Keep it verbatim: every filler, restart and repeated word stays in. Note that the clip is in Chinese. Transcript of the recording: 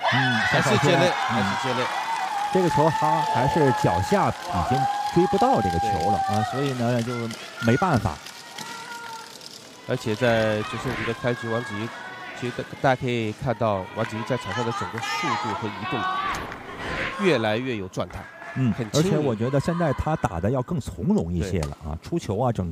嗯， 还是接肋，还是接肋。 这个球他还是脚下已经追不到这个球了啊，所以呢就没办法。 而且在决胜局的开局，王子怡其实大家可以看到，王子怡在场上的整个速度和移动越来越有状态。 嗯， 很而且我觉得现在他打的要更从容一些了啊，出球啊，整